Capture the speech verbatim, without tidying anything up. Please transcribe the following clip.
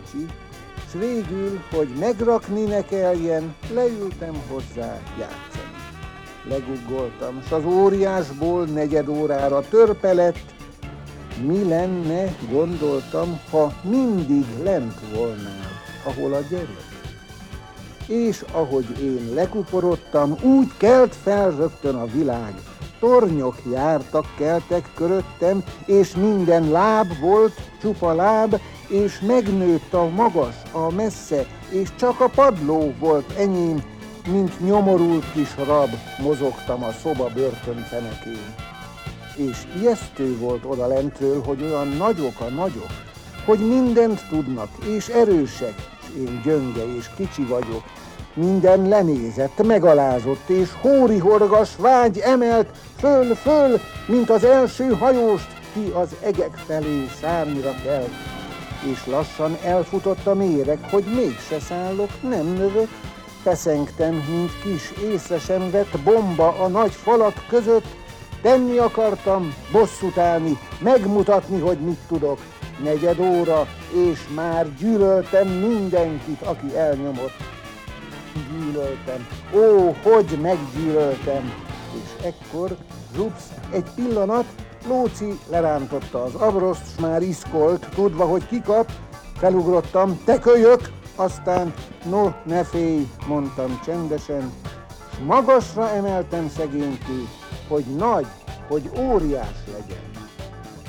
kicsi, s végül, hogy megrakni ne kelljen, leültem hozzá játszani. Leguggoltam, s az óriásból negyed órára törpe lett. Mi lenne, gondoltam, ha mindig lent volnál, ahol a gyerek. És ahogy én lekuporodtam, úgy kelt fel rögtön a világ. Tornyok jártak, keltek köröttem, és minden láb volt, csupa láb, és megnőtt a magas, a messze, és csak a padló volt enyém, mint nyomorult kis rab, mozogtam a szoba börtönfenekén. És ijesztő volt odalentről, hogy olyan nagyok a nagyok, hogy mindent tudnak, és erősek, és én gyönge és kicsi vagyok. Minden lenézett, megalázott, és hórihorgas vágy emelt föl, föl, mint az első hajóst, ki az egek felé szárnyra kelt. És lassan elfutott a méreg, hogy mégse szállok, nem növök. Feszengtem, mint kis észre sem vett bomba a nagy falak között. Tenni akartam, bosszút állni, megmutatni, hogy mit tudok. Negyed óra, és már gyűlöltem mindenkit, aki elnyomott. Gyűlöltem, ó, hogy meggyűlöltem! És ekkor, zsupsz, egy pillanat, Lóci lerántotta az abroszt, s már iszkolt, tudva, hogy kikap. Felugrottam, te kölyök! Aztán, no, ne félj, mondtam csendesen, s magasra emeltem szegénykét, hogy nagy, hogy óriás legyen.